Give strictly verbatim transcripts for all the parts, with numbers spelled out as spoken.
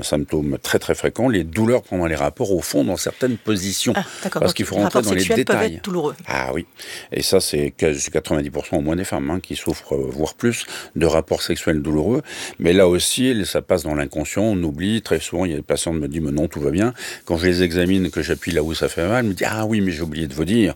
un symptôme très très fréquent, les douleurs pendant les rapports au fond dans certaines positions. Ah, d'accord. Parce Donc, qu'il faut les rentrer rapports dans les sexuels peuvent détails. être douloureux. Ah oui. Et ça, c'est quasi quatre-vingt-dix pour cent au moins des femmes hein, qui souffrent, euh, voire plus, de rapports sexuels douloureux. Mais là aussi, ça passe dans l'inconscient, on oublie. Très souvent, il y a des patientes qui me disent, mais non, tout va bien. Quand je les examine, que j'appuie là où ça fait mal, je me dis, ah oui, mais j'ai oublié de vous dire.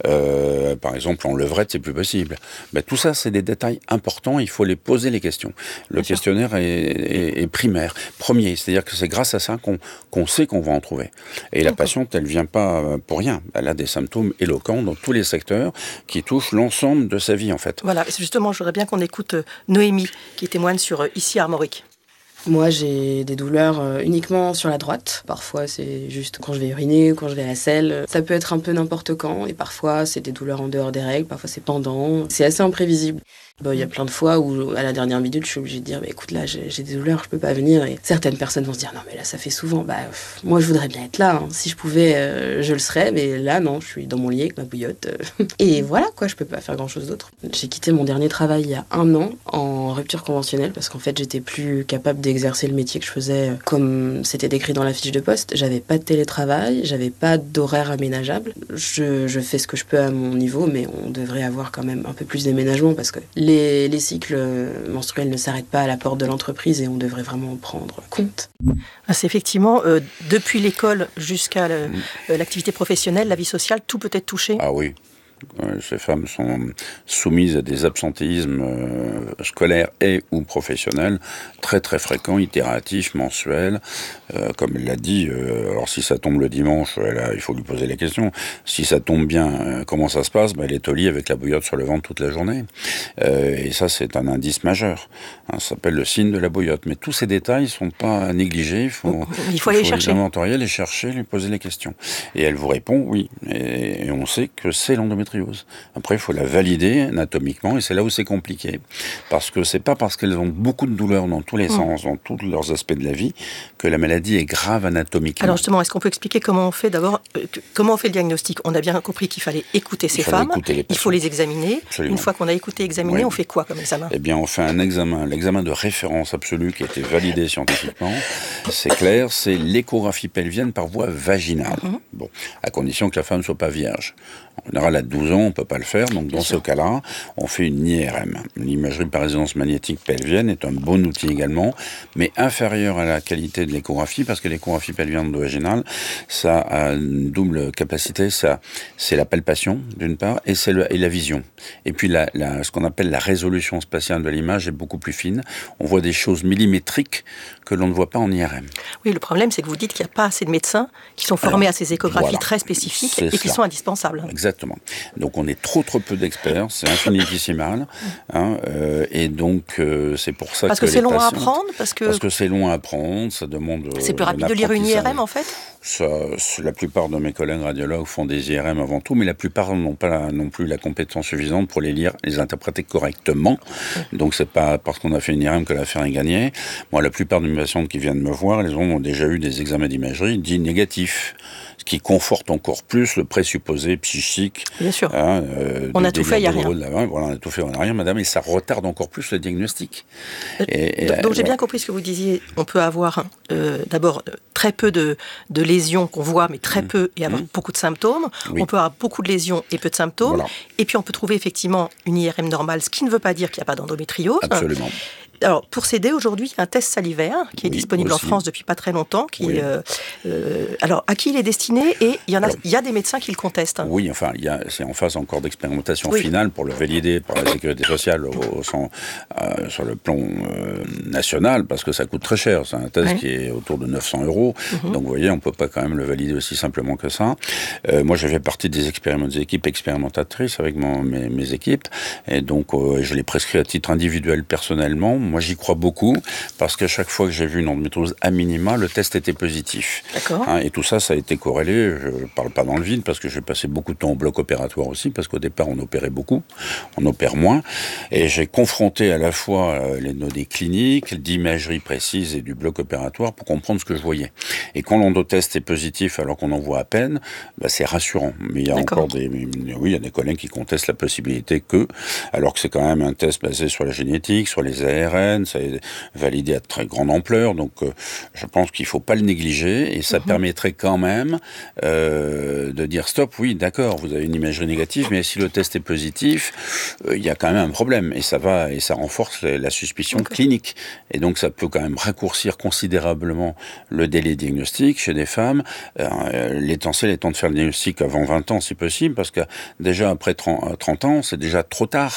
Euh, par exemple, en levrette, c'est plus possible. Ben, tout ça, c'est des détails importants, il faut les poser les questions. Le Bien questionnaire est, est, est primaire, premier. C'est-à-dire que c'est grâce à ça qu'on qu'on sait qu'on va en trouver. Et la patiente, elle vient pas pour rien. Elle a des symptômes éloquents dans tous les secteurs qui touchent l'ensemble de sa vie, en fait. Voilà, justement, je voudrais bien qu'on écoute Noémie, qui témoigne sur Ici Armorique. Moi, j'ai des douleurs euh, uniquement sur la droite. Parfois, c'est juste quand je vais uriner ou quand je vais à la selle. Ça peut être un peu n'importe quand. Et parfois, c'est des douleurs en dehors des règles. Parfois, c'est pendant. C'est assez imprévisible. Bon, il y a plein de fois où, à la dernière minute, je suis obligée de dire bah, « écoute, là, j'ai, j'ai des douleurs, je peux pas venir. » Et certaines personnes vont se dire « non, mais là, ça fait souvent. Bah, pff, moi, je voudrais bien être là. Hein. Si je pouvais, euh, je le serais. Mais là, non, je suis dans mon lit avec ma bouillotte. Euh. Et voilà, quoi, je peux pas faire grand-chose d'autre. » J'ai quitté mon dernier travail il y a un an en rupture conventionnelle parce qu'en fait, j'étais plus capable d'exercer le métier que je faisais comme c'était décrit dans la fiche de poste. J'avais pas de télétravail, j'avais pas d'horaire aménageable. Je, je fais ce que je peux à mon niveau, mais on devrait avoir quand même un peu plus d'aménagement parce que les, les cycles menstruels ne s'arrêtent pas à la porte de l'entreprise et on devrait vraiment en prendre compte. C'est effectivement, euh, depuis l'école jusqu'à le, euh, l'activité professionnelle, la vie sociale, tout peut être touché. Ah oui. Ces femmes sont soumises à des absentéismes euh, scolaires et ou professionnels très très fréquents, itératifs, mensuels. Euh, comme elle l'a dit, euh, alors si ça tombe le dimanche, là, il faut lui poser la question. Si ça tombe bien, euh, comment ça se passe? Ben, elle est au lit avec la bouillotte sur le ventre toute la journée. Euh, et ça, c'est un indice majeur. Hein, ça s'appelle le signe de la bouillotte. Mais tous ces détails ne sont pas négligés. Il faut, il faut aller les chercher. Les inventorier, les chercher, lui poser les questions. Et elle vous répond oui. Et, et on sait que c'est l'endométriose. Après, il faut la valider anatomiquement, et c'est là où c'est compliqué. Parce que c'est pas parce qu'elles ont beaucoup de douleurs dans tous les mmh. sens, dans tous leurs aspects de la vie, que la maladie est grave anatomiquement. Alors justement, est-ce qu'on peut expliquer comment on fait d'abord, euh, comment on fait le diagnostic? On a bien compris qu'il fallait écouter ces femmes, écouter il faut les examiner. Absolument. Une fois qu'on a écouté, examiné, oui. on fait quoi comme examen? Eh bien, on fait un examen, l'examen de référence absolue qui a été validé scientifiquement. C'est clair, c'est l'échographie pelvienne par voie vaginale. Mmh. Bon, à condition que la femme ne soit pas vierge. En général, à douze ans, on ne peut pas le faire. Donc, dans ce cas-là, on fait une I R M. L'imagerie par résonance magnétique pelvienne est un bon outil également, mais inférieur à la qualité de l'échographie, parce que l'échographie pelvienne endovaginale, ça a une double capacité. Ça, c'est la palpation, d'une part, et, c'est le, et la vision. Et puis, la, la, ce qu'on appelle la résolution spatiale de l'image est beaucoup plus fine. On voit des choses millimétriques que l'on ne voit pas en I R M. Oui, le problème, c'est que vous dites qu'il n'y a pas assez de médecins qui sont formés Alors, à ces échographies voilà, très spécifiques et qui cela. sont indispensables. Exactement. Donc on est trop trop peu d'experts, c'est infinitésimal, hein, euh, et donc euh, c'est pour ça parce que, que c'est long patientes, à apprendre, parce que parce que c'est long à apprendre, ça demande. C'est plus rapide de lire une I R M en fait. Ça, la plupart de mes collègues radiologues font des I R M avant tout, mais la plupart n'ont pas la, non plus la compétence suffisante pour les lire, les interpréter correctement. Donc c'est pas parce qu'on a fait une I R M que l'affaire est gagnée. Moi, la plupart de mes patientes qui viennent me voir, elles ont déjà eu des examens d'imagerie dits négatifs, ce qui conforte encore plus le présupposé psychique. Bien sûr. Hein, euh, on a tout fait, il n'y a rien. Voilà, on a tout fait, il n'y a rien, madame, et ça retarde encore plus le diagnostic. Et, et, donc, donc j'ai voilà. bien compris ce que vous disiez. On peut avoir euh, d'abord très peu de, de lésions qu'on voit, mais très mmh. peu, et avoir mmh. beaucoup de symptômes. Oui. On peut avoir beaucoup de lésions et peu de symptômes. Voilà. Et puis on peut trouver effectivement une I R M normale, ce qui ne veut pas dire qu'il n'y a pas d'endométriose. Absolument. Alors, pour s'aider, aujourd'hui, il y a un test salivaire qui est oui, disponible aussi. en France depuis pas très longtemps. Qui oui. est, euh, euh, alors, à qui il est destiné? Et il y, en a, alors, il y a des médecins qui le contestent. Oui, enfin, il y a, c'est en phase encore d'expérimentation oui. finale pour le valider par la Sécurité sociale au, au, au, euh, sur le plan euh, national, parce que ça coûte très cher. C'est un test oui. qui est autour de neuf cents euros. Mm-hmm. Donc, vous voyez, on ne peut pas quand même le valider aussi simplement que ça. Euh, moi, je fais partie des, expériments, des équipes expérimentatrices avec mon, mes, mes équipes. Et donc, euh, je l'ai prescrit à titre individuel personnellement. Moi, j'y crois beaucoup, parce qu'à chaque fois que j'ai vu une endométriose à minima, le test était positif. D'accord. Hein, et tout ça, ça a été corrélé. Je ne parle pas dans le vide, parce que j'ai passé beaucoup de temps au bloc opératoire aussi, parce qu'au départ, on opérait beaucoup, on opère moins. Et j'ai confronté à la fois euh, les données cliniques, d'imagerie précise et du bloc opératoire pour comprendre ce que je voyais. Et quand l'endotest est positif, alors qu'on en voit à peine, bah, c'est rassurant. Mais il y a D'accord. encore des... Oui, il y a des collègues qui contestent la possibilité que, alors que c'est quand même un test basé sur la génétique, sur les A Rennes, ça est validé à très grande ampleur, donc euh, je pense qu'il ne faut pas le négliger, et ça mmh. permettrait quand même euh, de dire stop, oui, d'accord, vous avez une imagerie négative, mais si le test est positif, il euh, y a quand même un problème, et ça va, et ça renforce la, la suspicion okay. clinique, et donc ça peut quand même raccourcir considérablement le délai diagnostic chez des femmes, euh, l'essentiel étant de faire le diagnostic avant vingt ans si possible, parce que déjà après trente ans, c'est déjà trop tard.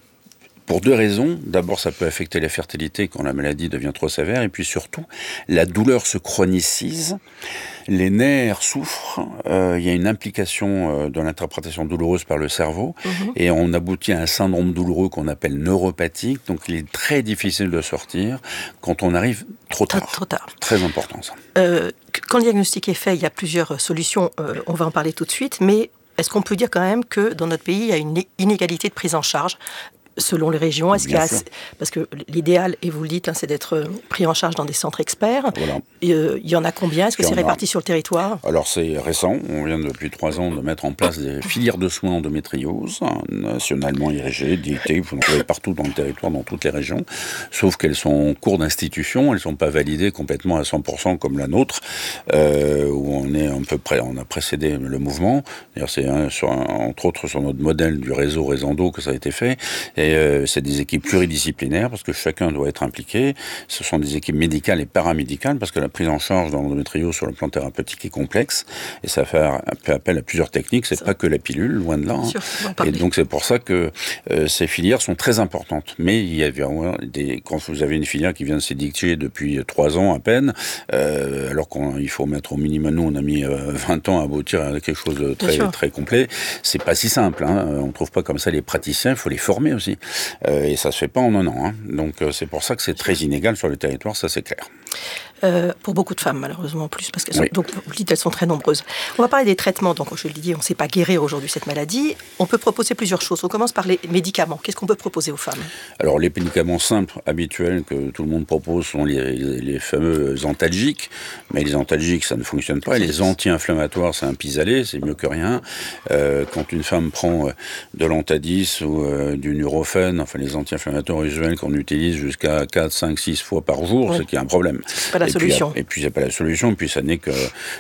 Pour deux raisons. D'abord, ça peut affecter la fertilité quand la maladie devient trop sévère. Et puis surtout, la douleur se chronicise. Les nerfs souffrent. Euh, il y a une implication euh, de l'interprétation douloureuse par le cerveau. Mmh. Et on aboutit à un syndrome douloureux qu'on appelle neuropathique. Donc, il est très difficile de sortir quand on arrive trop tard. Trop, trop tard. Très important, ça. Euh, quand le diagnostic est fait, il y a plusieurs solutions. Euh, on va en parler tout de suite. Mais est-ce qu'on peut dire quand même que dans notre pays, il y a une inégalité de prise en charge selon les régions? Est-ce qu'il y a assez... Parce que l'idéal, et vous le dites, hein, c'est d'être pris en charge dans des centres experts. Voilà. Il euh, y en a combien? Est-ce que c'est réparti a... sur le territoire? Alors c'est récent, on vient depuis trois ans de mettre en place des filières de soins endométriose, hein, nationalement érigées, dictées, vous en trouvez partout dans le territoire, dans toutes les régions, sauf qu'elles sont en cours d'institution, elles ne sont pas validées complètement à cent pour cent comme la nôtre, euh, où on est un peu près, on a précédé le mouvement. D'ailleurs c'est hein, sur, entre autres sur notre modèle du réseau Réseau que ça a été fait. Et euh, c'est des équipes pluridisciplinaires parce que chacun doit être impliqué. Ce sont des équipes médicales et paramédicales parce que la prise en charge dans l'endométriose sur le plan thérapeutique est complexe et ça fait appel à plusieurs techniques. C'est ça. Pas que la pilule, loin de là. Hein. Sûr, et donc c'est pour ça que euh, ces filières sont très importantes. Mais il y a des, quand vous avez une filière qui vient de s'édicter depuis trois ans à peine, euh, alors qu'il faut mettre au minimum, nous on a mis euh, vingt ans à aboutir à quelque chose de très, très complet. C'est pas si simple. Hein. On ne trouve pas comme ça les praticiens. Il faut les former aussi. Euh, et ça se fait pas en un an. Hein. Donc euh, c'est pour ça que c'est très inégal sur le territoire, ça c'est clair. Euh, pour beaucoup de femmes, malheureusement, en plus, parce qu'elles sont, oui. donc, vous dites, elles sont très nombreuses. On va parler des traitements. Donc, je le dis, on ne sait pas guérir aujourd'hui cette maladie. On peut proposer plusieurs choses. On commence par les médicaments. Qu'est-ce qu'on peut proposer aux femmes? Alors, les médicaments simples, habituels, que tout le monde propose, sont les, les, les fameux antalgiques. Mais les antalgiques, ça ne fonctionne pas. Et les anti-inflammatoires, c'est un pis-aller, c'est mieux que rien. Euh, quand une femme prend euh, de l'Antadis ou euh, du Nurofen, enfin, les anti-inflammatoires usuels qu'on utilise jusqu'à quatre, cinq, six fois par jour, oui. c'est qu'il y a un problème. C'est pas la et solution. Puis, et puis, c'est pas la solution. Puis, ça n'est que...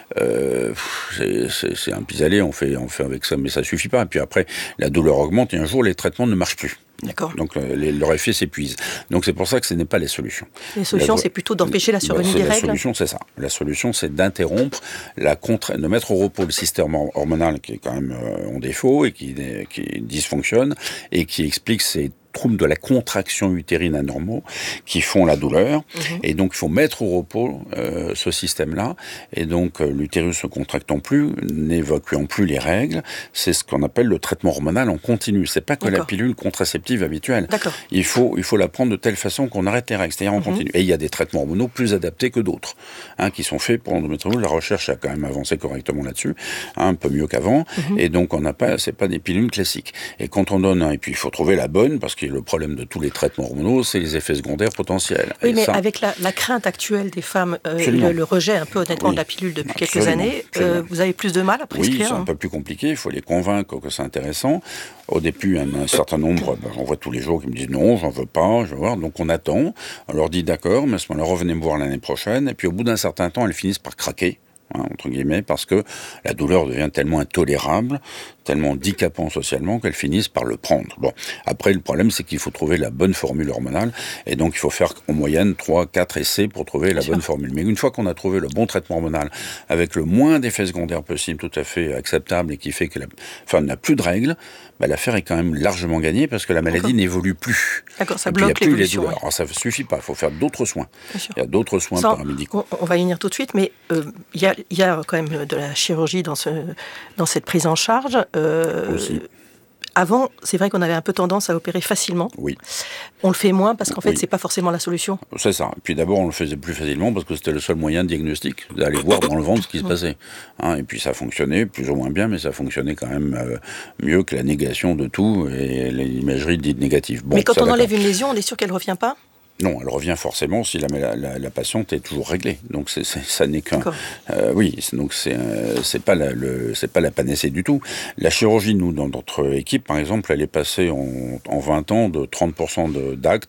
Euh, c'est, c'est, c'est un pis-aller, on fait, on fait avec ça, mais ça suffit pas. Et puis après, la douleur augmente et un jour, les traitements ne marchent plus. D'accord. Donc euh, les, leur effet s'épuise. Donc c'est pour ça que ce n'est pas les solutions. Les solutions, la, c'est plutôt d'empêcher la survenue bah, des la règles. La solution, c'est ça. La solution, c'est d'interrompre la contre, de mettre au repos le système hormonal qui est quand même euh, en défaut et qui, qui dysfonctionne et qui explique ces troubles de la contraction utérine anormaux qui font la douleur. Mmh. Et donc, il faut mettre au repos euh, ce système-là. Et donc, euh, l'utérus ne contractant plus, n'évacuant plus les règles. C'est ce qu'on appelle le traitement hormonal en continu. C'est pas que D'accord. la pilule contraceptive habituelle. D'accord. Il faut, il faut la prendre de telle façon qu'on arrête les règles, c'est-à-dire en mmh. continu. Et il y a des traitements hormonaux plus adaptés que d'autres, hein, qui sont faits pour l'endométriose. La recherche a quand même avancé correctement là-dessus, hein, un peu mieux qu'avant. Mmh. Et donc, on n'a pas, c'est pas des pilules classiques. Et quand on donne, hein, et puis il faut trouver la bonne, parce que le problème de tous les traitements hormonaux, c'est les effets secondaires potentiels. Oui, et mais ça, avec la, la crainte actuelle des femmes, euh, le, le rejet un peu honnêtement oui, de la pilule depuis quelques années, euh, vous avez plus de mal à prescrire? Oui, c'est un peu plus compliqué, il faut les convaincre que c'est intéressant. Au début, un, un certain nombre, ben, j'en vois tous les jours qui me disent non, j'en veux pas, je veux voir. Donc on attend, on leur dit d'accord, mais à ce moment-là, revenez me voir l'année prochaine. Et puis au bout d'un certain temps, elles finissent par craquer. Hein, entre guillemets, parce que la douleur devient tellement intolérable, tellement handicapant socialement qu'elles finissent par le prendre. Bon, après, le problème, c'est qu'il faut trouver la bonne formule hormonale, et donc il faut faire en moyenne trois, quatre essais pour trouver la Bien bonne sûr. formule. Mais une fois qu'on a trouvé le bon traitement hormonal, avec le moins d'effets secondaires possible, tout à fait acceptable, et qui fait que la femme n'a plus de règles, bah, l'affaire est quand même largement gagnée, parce que la maladie D'accord. n'évolue plus. D'accord, ça et bloque puis, il n'y a plus les douleurs. Ouais. Alors ça ne suffit pas, il faut faire d'autres soins. Il y a d'autres soins ça, paramédicaux. On, on va y venir tout de suite, mais il euh, y a Il y a quand même de la chirurgie dans, ce, dans cette prise en charge. Euh, Aussi. Avant, c'est vrai qu'on avait un peu tendance à opérer facilement. Oui. On le fait moins parce qu'en fait, oui. c'est pas forcément la solution. C'est ça. Puis d'abord, on le faisait plus facilement parce que c'était le seul moyen de diagnostic, d'aller voir dans le ventre ce qui se passait. Hein, et puis ça fonctionnait plus ou moins bien, mais ça fonctionnait quand même euh, mieux que la négation de tout et l'imagerie dite négative. Bon, mais quand on enlève d'accord. une lésion, on est sûr qu'elle ne revient pas ? Non, elle revient forcément si la, la, la patiente est toujours réglée. Donc c'est, c'est, ça n'est qu'un. Euh, oui, donc c'est, euh, c'est pas la, le, c'est pas la panacée du tout. La chirurgie, nous, dans notre équipe, par exemple, elle est passée en, en vingt ans de trente pour cent de, d'actes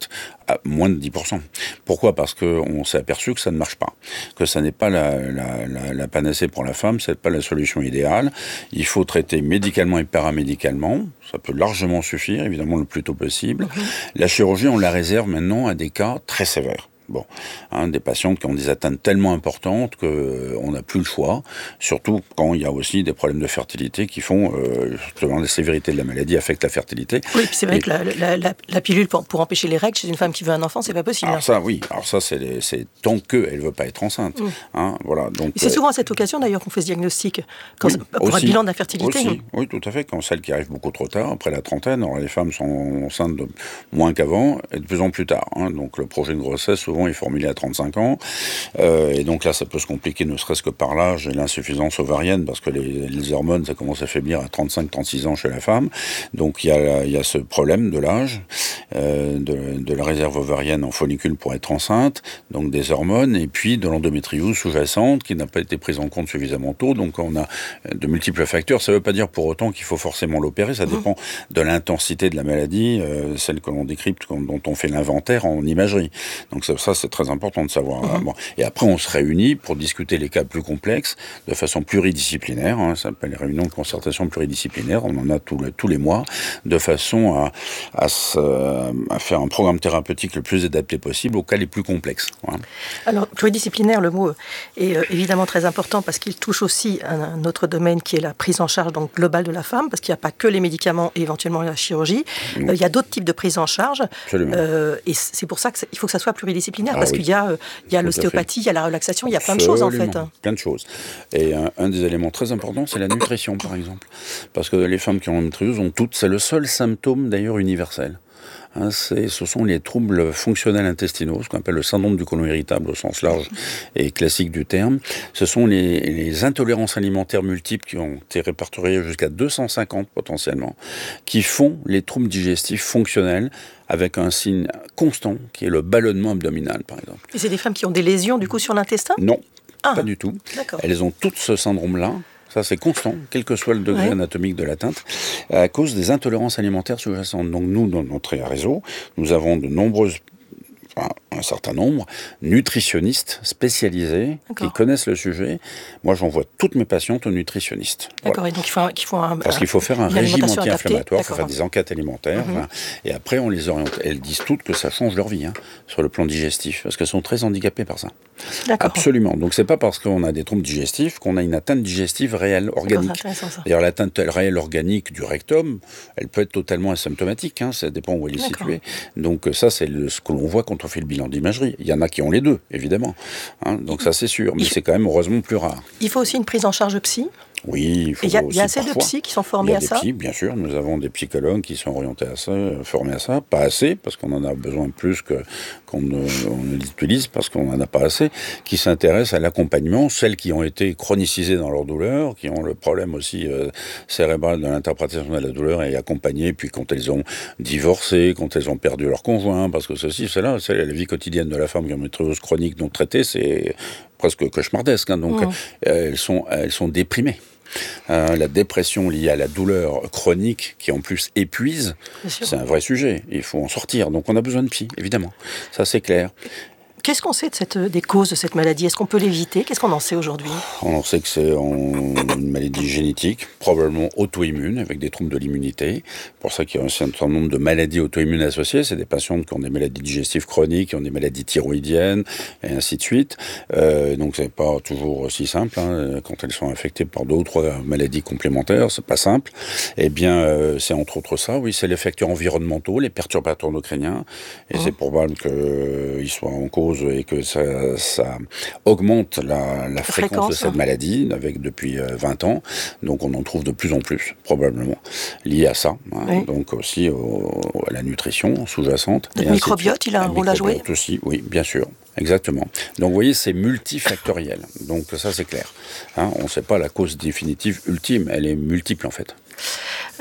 À moins de dix pour cent. Pourquoi ? Parce qu'on s'est aperçu que ça ne marche pas, que ça n'est pas la, la, la, la panacée pour la femme, ce n'est pas la solution idéale. Il faut traiter médicalement et paramédicalement, ça peut largement suffire, évidemment le plus tôt possible. Mmh. La chirurgie, on la réserve maintenant à des cas très sévères. Bon, hein, des patientes qui ont des atteintes tellement importantes qu'on euh, n'a plus le choix, surtout quand il y a aussi des problèmes de fertilité qui font, euh, justement, la sévérité de la maladie affecte la fertilité. Oui, puis c'est vrai et, que la, la, la, la pilule pour, pour empêcher les règles chez une femme qui veut un enfant, c'est pas possible. Alors ça, oui, alors ça, c'est, les, c'est tant qu'elle ne veut pas être enceinte. Mmh. Hein, voilà, donc, et c'est souvent à cette occasion, d'ailleurs, qu'on fait ce diagnostic, quand oui, pour aussi, un bilan d'infertilité. Aussi, mmh. Oui, tout à fait, quand celle qui arrive beaucoup trop tard, après la trentaine, alors les femmes sont enceintes de moins qu'avant, et de plus en plus tard. Hein, donc le projet de grossesse, souvent, est formulé à trente-cinq ans, euh, et donc là ça peut se compliquer ne serait-ce que par l'âge et l'insuffisance ovarienne, parce que les, les hormones ça commence à faiblir à trente-cinq trente-six ans chez la femme, donc il y a, y a ce problème de l'âge, euh, de, de la réserve ovarienne en follicule pour être enceinte, donc des hormones, et puis de l'endométriose sous-jacente qui n'a pas été prise en compte suffisamment tôt, donc on a de multiples facteurs. Ça ne veut pas dire pour autant qu'il faut forcément l'opérer, ça dépend de l'intensité de la maladie, euh, celle que l'on décrypte, dont on fait l'inventaire en imagerie, donc ça, ça c'est très important de savoir. Mmh. Bon. Et après, on se réunit pour discuter les cas plus complexes de façon pluridisciplinaire. Hein, ça s'appelle les réunions de concertation pluridisciplinaire. On en a tous, le, tous les mois, de façon à, à, se, à faire un programme thérapeutique le plus adapté possible aux cas les plus complexes. Hein. Alors, pluridisciplinaire, le mot est euh, évidemment très important parce qu'il touche aussi un, un autre domaine qui est la prise en charge donc, globale de la femme, parce qu'il n'y a pas que les médicaments et éventuellement la chirurgie. Mmh. Euh, il y a d'autres types de prise en charge. Euh, et c'est pour ça qu'il faut que ça soit pluridisciplinaire, ah, parce oui. qu'il y a, euh, il y a l'ostéopathie, il y a la relaxation, il y a plein Absolument. de choses en fait. Plein de choses. Et un, un des éléments très importants, c'est la nutrition par exemple. Parce que les femmes qui ont l'endométriose ont toutes, c'est le seul symptôme d'ailleurs universel. Hein, c'est, ce sont les troubles fonctionnels intestinaux, ce qu'on appelle le syndrome du côlon irritable au sens large et classique du terme. Ce sont les, les intolérances alimentaires multiples qui ont été répertoriées jusqu'à deux cent cinquante potentiellement, qui font les troubles digestifs fonctionnels avec un signe constant qui est le ballonnement abdominal par exemple. Et c'est des femmes qui ont des lésions du coup sur l'intestin ? Non, ah, pas du tout. D'accord. Elles ont toutes ce syndrome-là. Ça, c'est constant, quel que soit le degré ouais. anatomique de l'atteinte, à cause des intolérances alimentaires sous-jacentes. Donc nous, dans notre réseau, nous avons de nombreuses, enfin, un certain nombre, nutritionnistes spécialisés D'accord. qui connaissent le sujet. Moi, j'envoie toutes mes patientes aux nutritionnistes. D'accord, voilà. Et donc il faut, qu'il faut un, Parce qu'il faut faire un régime anti-inflammatoire, il faut faire hein. des enquêtes alimentaires, mm-hmm. hein, et après on les oriente. Elles disent toutes que ça change leur vie, hein, sur le plan digestif, parce qu'elles sont très handicapées par ça. D'accord. Absolument. Donc c'est pas parce qu'on a des troubles digestifs qu'on a une atteinte digestive réelle, organique. D'ailleurs, l'atteinte réelle organique du rectum, elle peut être totalement asymptomatique, hein, ça dépend où elle est D'accord. située. Donc ça, c'est le, ce que l'on voit quand on fait le bilan d'imagerie. Il y en a qui ont les deux, évidemment. Hein, donc ça, c'est sûr. Mais il c'est quand même heureusement plus rare. Il faut aussi une prise en charge psy ? Oui, il faut. Il y a, aussi y a assez parfois. de psys qui sont formés à ça. Psy, bien sûr, nous avons des psychologues qui sont orientés à ça, formés à ça, pas assez parce qu'on en a besoin plus que qu'on ne, on ne l'utilise parce qu'on n'en a pas assez, qui s'intéressent à l'accompagnement, celles qui ont été chronicisées dans leur douleur, qui ont le problème aussi euh, cérébral de l'interprétation de la douleur et accompagnées, puis quand elles ont divorcé, quand elles ont perdu leur conjoint, parce que ceci, cela, c'est la vie quotidienne de la femme qui a une endométriose chronique non traitée, c'est presque cauchemardesque, hein, donc mmh. elles sont elles sont déprimées. Euh, la dépression liée à la douleur chronique qui en plus épuise, c'est un vrai sujet. Il faut en sortir. Donc on a besoin de psy, évidemment. Ça c'est clair. Qu'est-ce qu'on sait de cette, des causes de cette maladie ? Est-ce qu'on peut l'éviter ? Qu'est-ce qu'on en sait aujourd'hui ? On en sait que c'est une maladie génétique, probablement auto-immune, avec des troubles de l'immunité. C'est pour ça qu'il y a un certain nombre de maladies auto-immunes associées. C'est des patients qui ont des maladies digestives chroniques, qui ont des maladies thyroïdiennes, et ainsi de suite. Euh, donc c'est pas toujours aussi simple. Hein. Quand elles sont infectées par deux ou trois maladies complémentaires, c'est pas simple. Eh bien, euh, c'est entre autres ça. Oui, c'est les facteurs environnementaux, les perturbateurs endocriniens. Et mmh. c'est probable qu'ils euh, soient en cause et que ça, ça augmente la, la fréquence, fréquence de cette hein. maladie avec, depuis euh, vingt ans. Donc on en trouve de plus en plus, probablement, lié à ça. Hein. Oui. Donc aussi au, à la nutrition sous-jacente. Le microbiote, il a un rôle à jouer ? Aussi, oui, bien sûr. Exactement. Donc vous voyez, c'est multifactoriel. Donc ça, c'est clair. Hein, on ne sait pas la cause définitive ultime. Elle est multiple, en fait. Euh,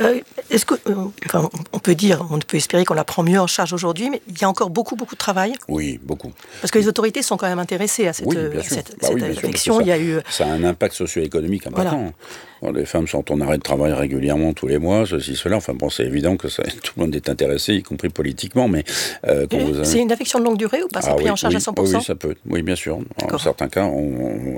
Est-ce que, euh, enfin, on peut dire, on peut espérer qu'on la prend mieux en charge aujourd'hui, mais il y a encore beaucoup, beaucoup de travail. Oui, beaucoup. Parce que les autorités sont quand même intéressées à cette, oui, à cette, bah cette oui, affection. Ça, il y a eu... ça a un impact socio-économique important. Voilà. Alors, les femmes sont en arrêt de travail régulièrement tous les mois, ceci, cela. Enfin bon, c'est évident que ça, tout le monde est intéressé, y compris politiquement. Mais euh, vous avez... C'est une affection de longue durée ou pas? C'est ah, pris oui, en charge oui, à cent pour cent? Oui, ça peut. Oui, bien sûr. En certains cas, on, on,